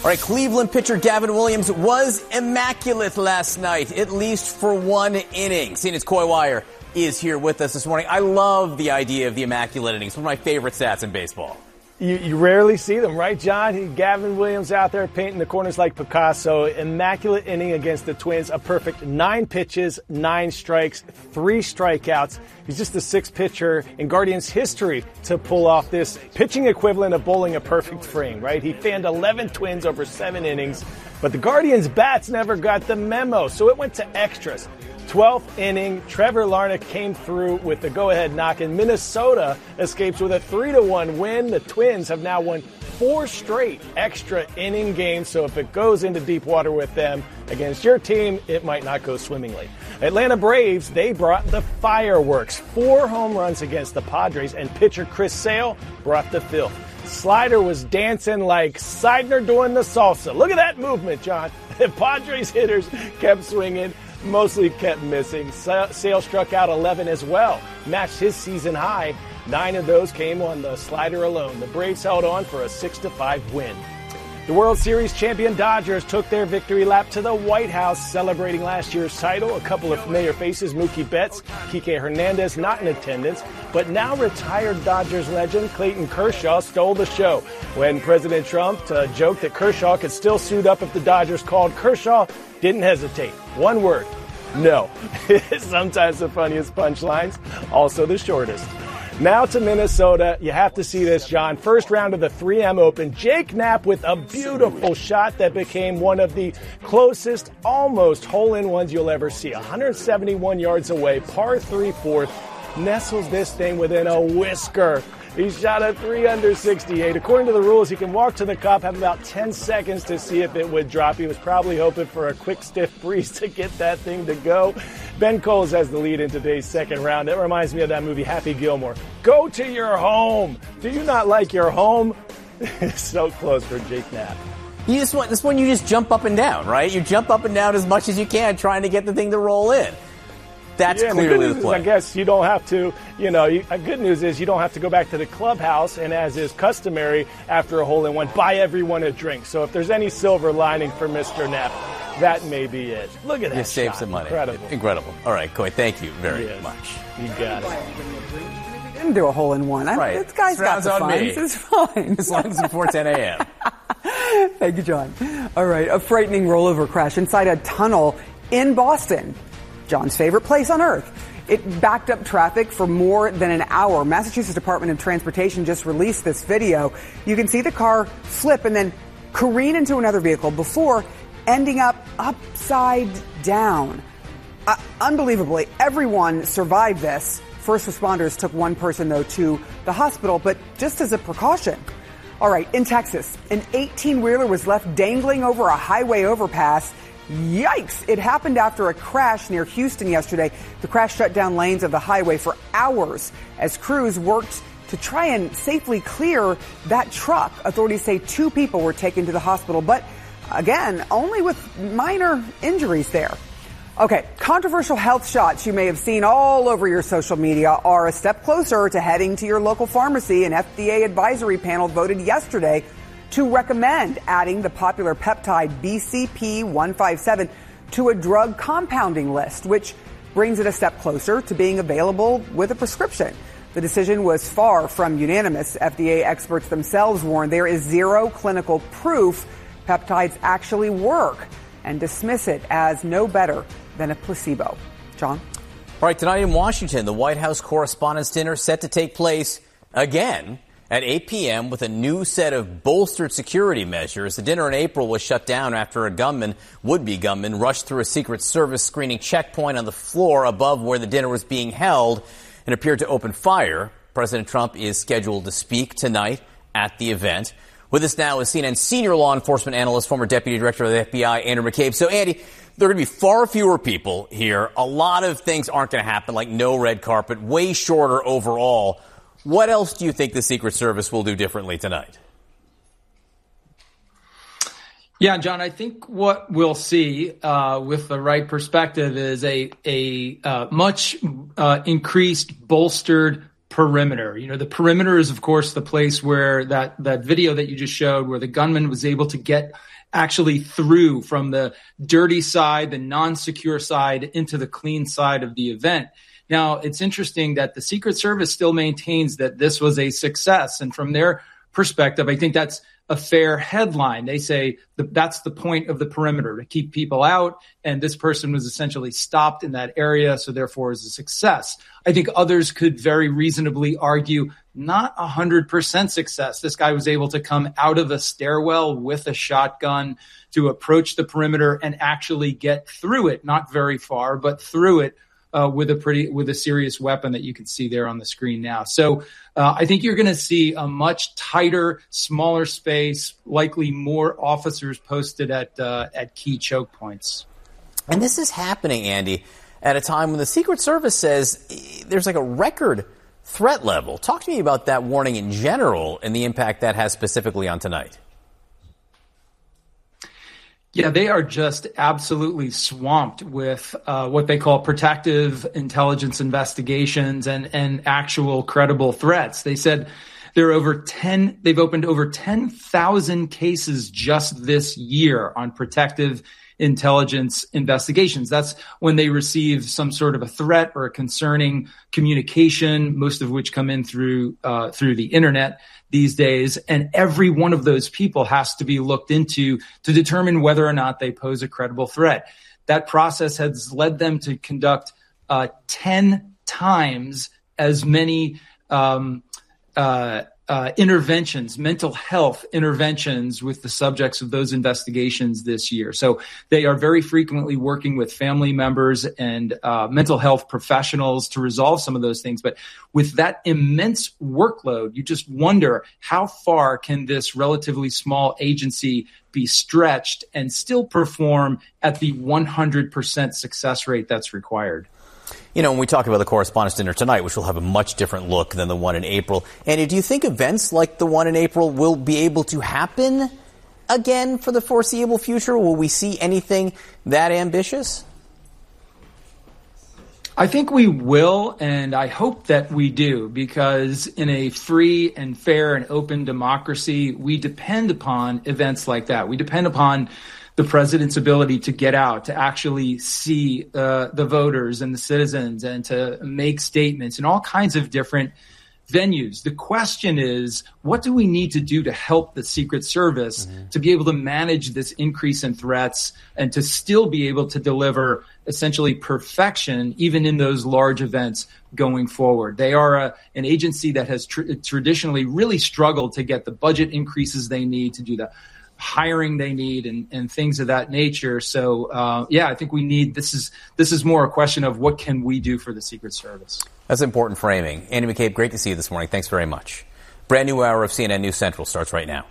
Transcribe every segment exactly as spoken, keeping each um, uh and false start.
All right, Cleveland pitcher Gavin Williams was immaculate last night, at least for one inning. C N N's Coy Wire is here with us this morning. I love the idea of the immaculate innings. One of my favorite stats in baseball. You, you rarely see them, right, John? He, Gavin Williams out there painting the corners like Picasso. Immaculate inning against the Twins. A perfect nine pitches, nine strikes, three strikeouts. He's just the sixth pitcher in Guardians history to pull off this pitching equivalent of bowling a perfect frame, right? He fanned eleven Twins over seven innings, but the Guardians' bats never got the memo, so it went to extras. twelfth inning, Trevor Larnach came through with the go-ahead knock, and Minnesota escapes with a three to one win. The Twins have now won four straight extra inning games, so if it goes into deep water with them against your team, it might not go swimmingly. Atlanta Braves, they brought the fireworks. Four home runs against the Padres, and pitcher Chris Sale brought the filth. Slider was dancing like Seidner doing the salsa. Look at that movement, John. The Padres hitters kept swinging, mostly kept missing. Sale struck out eleven as well, matched his season high. Nine of those came on the slider alone. The Braves held on for a six to five win. The World Series champion Dodgers took their victory lap to the White House, celebrating last year's title. A couple of familiar faces, Mookie Betts, Kike Hernandez, not in attendance, but now retired Dodgers legend Clayton Kershaw stole the show when President Trump uh, joked that Kershaw could still suit up if the Dodgers called. Kershaw didn't hesitate. One word, no. Sometimes the funniest punchlines, also the shortest. Now to Minnesota. You have to see this, John. First round of the three M Open. Jake Knapp with a beautiful shot that became one of the closest, almost hole-in-ones you'll ever see. one hundred seventy-one yards away, par three fourth. Nestles this thing within a whisker. He shot a three under sixty-eight. According to the rules, he can walk to the cup, have about ten seconds to see if it would drop. He was probably hoping for a quick, stiff breeze to get that thing to go. Ben Coles has the lead in today's second round. That reminds me of that movie, Happy Gilmore. Go to your home. Do you not like your home? So close for Jake Knapp. You just want, this one you just jump up and down, right? You jump up and down as much as you can trying to get the thing to roll in. That's yeah, clearly the, the play. Is, I guess you don't have to, you know, you, a good news is you don't have to go back to the clubhouse and, as is customary after a hole-in-one, buy everyone a drink. So if there's any silver lining for Mister Knapp, that may be it. Look at that. You saved shot. some money. Incredible. Incredible. All right, Coy, thank you very yes. much. You got it. Didn't do a hole-in-one. Right. This guy's got the funds. It's fine. As long as it's before ten a.m. Thank you, John. All right, a frightening rollover crash inside a tunnel in Boston, John's favorite place on earth. It backed up traffic for more than an hour. Massachusetts Department of Transportation just released this video. You can see the car flip and then careen into another vehicle before ending up upside down. Uh, unbelievably, everyone survived this. First responders took one person, though, to the hospital, but just as a precaution. All right, in Texas, an eighteen-wheeler was left dangling over a highway overpass. Yikes! It happened after a crash near Houston yesterday. The crash shut down lanes of the highway for hours as crews worked to try and safely clear that truck. Authorities say two people were taken to the hospital, but again, only with minor injuries there. Okay, controversial health shots you may have seen all over your social media are a step closer to heading to your local pharmacy. An F D A advisory panel voted yesterday to recommend adding the popular peptide B C P one fifty-seven to a drug compounding list, which brings it a step closer to being available with a prescription. The decision was far from unanimous. F D A experts themselves warn there is zero clinical proof peptides actually work and dismiss it as no better than a placebo. John? All right, tonight in Washington, the White House Correspondents' Dinner set to take place again at eight p.m. with a new set of bolstered security measures. The dinner in April was shut down after a gunman, would-be gunman, rushed through a Secret Service screening checkpoint on the floor above where the dinner was being held and appeared to open fire. President Trump is scheduled to speak tonight at the event. With us now is C N N senior law enforcement analyst, former deputy director of the F B I, Andrew McCabe. So, Andy, there are going to be far fewer people here. A lot of things aren't going to happen, like no red carpet, way shorter overall. What else do you think the Secret Service will do differently tonight? Yeah, John, I think what we'll see uh, with the right perspective is a a uh, much uh, increased, bolstered perimeter. You know, the perimeter is, of course, the place where that, that video that you just showed, where the gunman was able to get actually through from the dirty side, the non-secure side, into the clean side of the event. Now, it's interesting that the Secret Service still maintains that this was a success. And from their perspective, I think that's a fair headline. They say that that's the point of the perimeter, to keep people out. And this person was essentially stopped in that area, so therefore is a success. I think others could very reasonably argue not one hundred percent success. This guy was able to come out of a stairwell with a shotgun to approach the perimeter and actually get through it, not very far, but through it. Uh, with a pretty, with a serious weapon that you can see there on the screen now. So uh, I think you're going to see a much tighter, smaller space, likely more officers posted at uh, at key choke points. And this is happening, Andy, at a time when the Secret Service says there's like a record threat level. Talk to me about that warning in general and the impact that has specifically on tonight. Yeah, they are just absolutely swamped with uh, what they call protective intelligence investigations and, and actual credible threats. They said there are over ten, they've opened over ten thousand cases just this year on protective intelligence investigations. That's when they receive some sort of a threat or a concerning communication, most of which come in through uh, through the internet these days. And every one of those people has to be looked into to determine whether or not they pose a credible threat. That process has led them to conduct uh, ten times as many um, uh, uh, interventions, mental health interventions with the subjects of those investigations this year. So they are very frequently working with family members and uh, mental health professionals to resolve some of those things. But with that immense workload, you just wonder how far can this relatively small agency be stretched and still perform at the one hundred percent success rate that's required. You know, when we talk about the Correspondents' Dinner tonight, which will have a much different look than the one in April, Andy, do you think events like the one in April will be able to happen again for the foreseeable future? Will we see anything that ambitious? I think we will, and I hope that we do, because in a free and fair and open democracy, we depend upon events like that. We depend upon the president's ability to get out, to actually see uh, the voters and the citizens, and to make statements in all kinds of different venues. The question is, what do we need to do to help the Secret Service mm-hmm. to be able to manage this increase in threats and to still be able to deliver essentially perfection, even in those large events going forward? They are a, an agency that has tr- traditionally really struggled to get the budget increases they need, to do the hiring they need, and, and things of that nature. So, uh, yeah, I think we need, this is this is more a question of what can we do for the Secret Service. That's important framing. Andy McCabe, great to see you this morning. Thanks very much. Brand new hour of C N N News Central starts right now.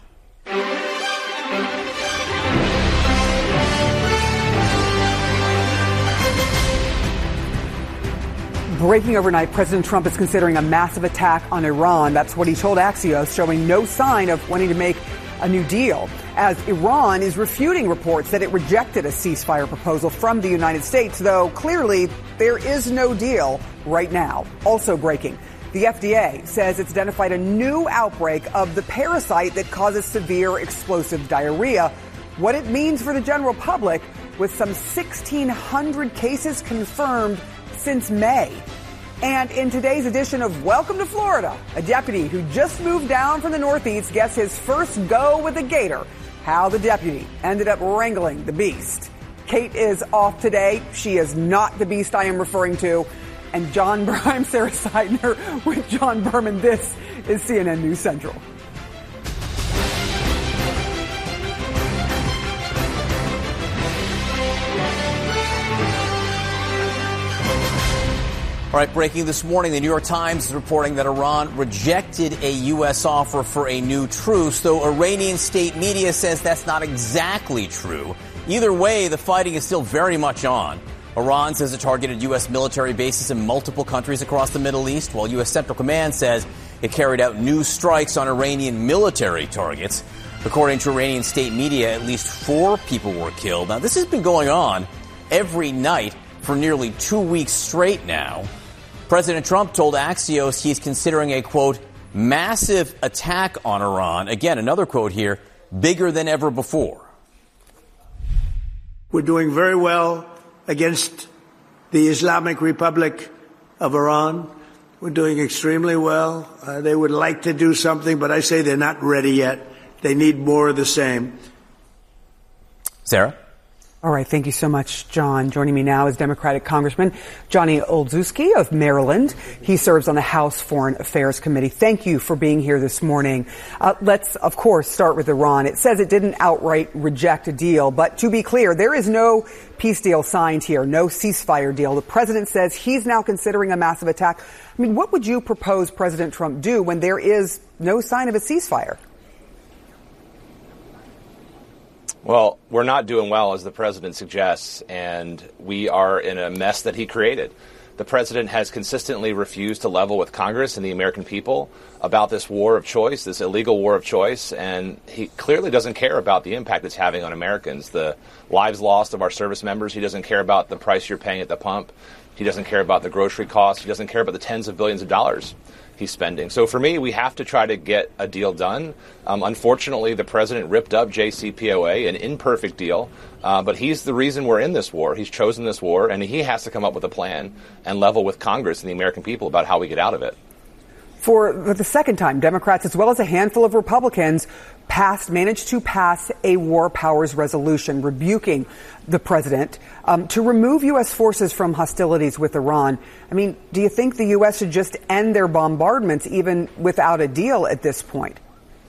Breaking overnight, President Trump is considering a massive attack on Iran. That's what he told Axios, showing no sign of wanting to make a new deal, as Iran is refuting reports that it rejected a ceasefire proposal from the United States, though clearly there is no deal right now. Also breaking, the F D A says it's identified a new outbreak of the parasite that causes severe explosive diarrhea. What it means for the general public, with some sixteen hundred cases confirmed since May. And in today's edition of Welcome to Florida, a deputy who just moved down from the Northeast gets his first go with a gator. How the deputy ended up wrangling the beast. Kate is off today. She is not the beast I am referring to. And John, I'm Sarah Seidner with John Berman. This is C N N News Central. All right, breaking this morning, the New York Times is reporting that Iran rejected a U S offer for a new truce, though Iranian state media says that's not exactly true. Either way, the fighting is still very much on. Iran says it targeted U S military bases in multiple countries across the Middle East, while U S Central Command says it carried out new strikes on Iranian military targets. According to Iranian state media, at least four people were killed. Now, this has been going on every night for nearly two weeks straight now. President Trump told Axios he's considering a, quote, massive attack on Iran. Again, another quote here, bigger than ever before. We're doing very well against the Islamic Republic of Iran. We're doing extremely well. Uh, they would like to do something, but I say they're not ready yet. They need more of the same. Sarah? All right. Thank you so much, John. Joining me now is Democratic Congressman Johnny Olszewski of Maryland. He serves on the House Foreign Affairs Committee. Thank you for being here this morning. Uh, let's, of course, start with Iran. It says it didn't outright reject a deal, but to be clear, there is no peace deal signed here, no ceasefire deal. The president says he's now considering a massive attack. I mean, what would you propose President Trump do when there is no sign of a ceasefire? Well, we're not doing well, as the president suggests, and we are in a mess that he created. The president has consistently refused to level with Congress and the American people about this war of choice, this illegal war of choice, and he clearly doesn't care about the impact it's having on Americans, the lives lost of our service members. He doesn't care about the price you're paying at the pump. He doesn't care about the grocery costs. He doesn't care about the tens of billions of dollars he's spending. So for me, we have to try to get a deal done. Um, unfortunately, the president ripped up J C P O A, an imperfect deal, uh, but he's the reason we're in this war. He's chosen this war, and he has to come up with a plan and level with Congress and the American people about how we get out of it. For the second time, Democrats, as well as a handful of Republicans, passed, managed to pass a war powers resolution rebuking the president um, to remove U S forces from hostilities with Iran. I mean, do you think the U S should just end their bombardments even without a deal at this point?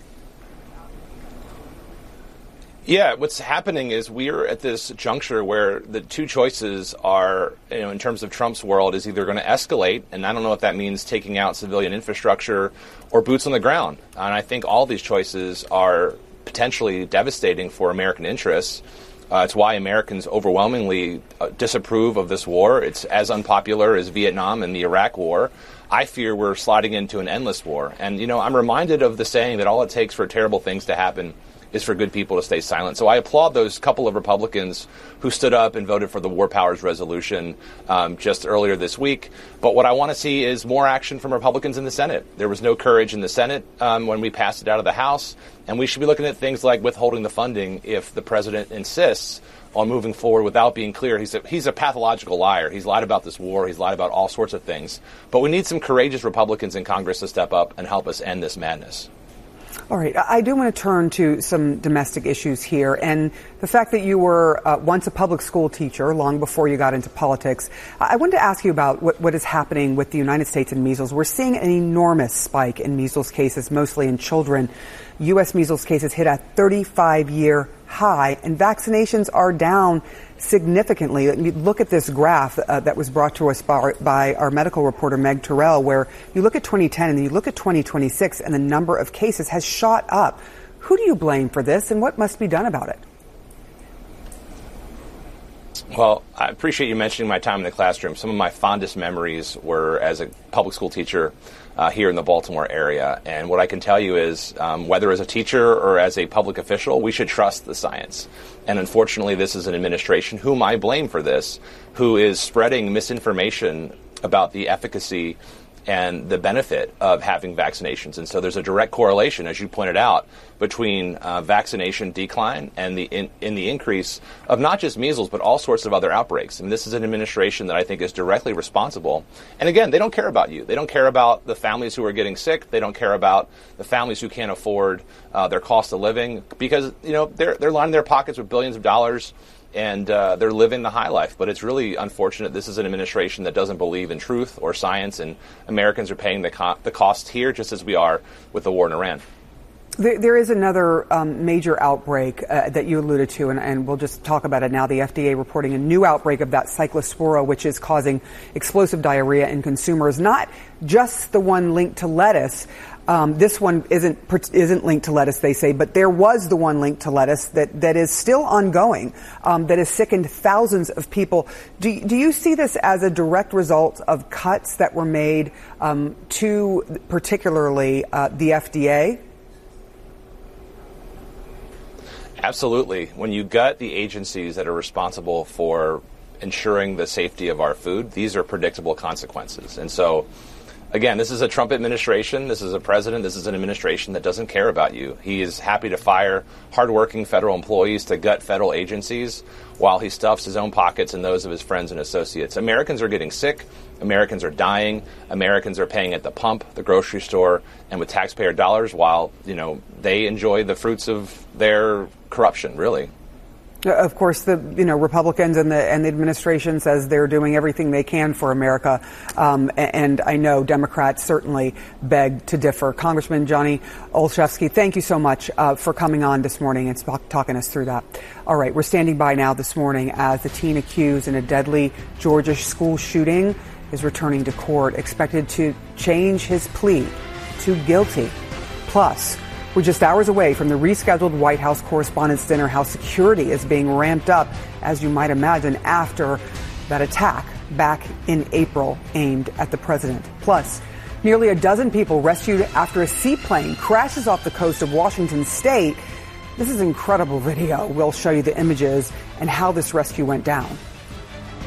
Yeah, what's happening is we're at this juncture where the two choices are, you know, in terms of Trump's world, is either going to escalate, and I don't know if that means taking out civilian infrastructure or boots on the ground. And I think all these choices are potentially devastating for American interests. Uh, it's why Americans overwhelmingly uh, disapprove of this war. It's as unpopular as Vietnam and the Iraq War. I fear we're sliding into an endless war. And, you know, I'm reminded of the saying that all it takes for terrible things to happen is for good people to stay silent. So I applaud those couple of Republicans who stood up and voted for the War Powers Resolution um, just earlier this week. But what I want to see is more action from Republicans in the Senate. There was no courage in the Senate um, when we passed it out of the House, and we should be looking at things like withholding the funding if the president insists on moving forward without being clear. He's a, he's a pathological liar. He's lied about this war. He's lied about all sorts of things. But we need some courageous Republicans in Congress to step up and help us end this madness. All right. I do want to turn to some domestic issues here. And the fact that you were uh, once a public school teacher long before you got into politics, I wanted to ask you about what, what is happening with the United States and measles. We're seeing an enormous spike in measles cases, mostly in children. U S measles cases hit a thirty-five year high, and vaccinations are down significantly. Look at this graph uh, that was brought to us by, by our medical reporter, Meg Terrell, where you look at twenty ten and then you look at twenty twenty-six, and the number of cases has shot up. Who do you blame for this, and what must be done about it? Well, I appreciate you mentioning my time in the classroom. Some of my fondest memories were as a public school teacher uh, here in the Baltimore area. And what I can tell you is um, whether as a teacher or as a public official, we should trust the science. And unfortunately, this is an administration, whom I blame for this, who is spreading misinformation about the efficacy and the benefit of having vaccinations. And so there's a direct correlation, as you pointed out, between uh, vaccination decline and the in, in the increase of not just measles, but all sorts of other outbreaks. And this is an administration that I think is directly responsible. And again, they don't care about you. They don't care about the families who are getting sick. They don't care about the families who can't afford uh, their cost of living, because, you know, they're they're lining their pockets with billions of dollars. And uh, they're living the high life. But it's really unfortunate. This is an administration that doesn't believe in truth or science, and Americans are paying the, co- the cost here, just as we are with the war in Iran. There, there is another um, major outbreak uh, that you alluded to, and, and we'll just talk about it now. The F D A reporting a new outbreak of that cyclospora, which is causing explosive diarrhea in consumers. Not just the one linked to lettuce. Um, this one isn't isn't linked to lettuce, they say, but there was the one linked to lettuce that, that is still ongoing, um, that has sickened thousands of people. Do, do you see this as a direct result of cuts that were made um, to particularly uh, the F D A? Absolutely. When you gut the agencies that are responsible for ensuring the safety of our food, these are predictable consequences. And so, again, this is a Trump administration. This is a president. This is an administration that doesn't care about you. He is happy to fire hardworking federal employees to gut federal agencies while he stuffs his own pockets and those of his friends and associates. Americans are getting sick. Americans are dying. Americans are paying at the pump, the grocery store, and with taxpayer dollars while, you know, they enjoy the fruits of their corruption, really. Of course, the you know Republicans and the and the administration says they're doing everything they can for America, um, and I know Democrats certainly beg to differ. Congressman Johnny Olszewski, thank you so much uh, for coming on this morning and sp- talking us through that. All right, we're standing by now this morning as the teen accused in a deadly Georgia school shooting is returning to court, expected to change his plea to guilty. Plus, we're just hours away from the rescheduled White House Correspondents' Dinner. How security is being ramped up, as you might imagine, after that attack back in April aimed at the president. Plus, nearly a dozen people rescued after a seaplane crashes off the coast of Washington state. This is incredible video. We'll show you the images and how this rescue went down.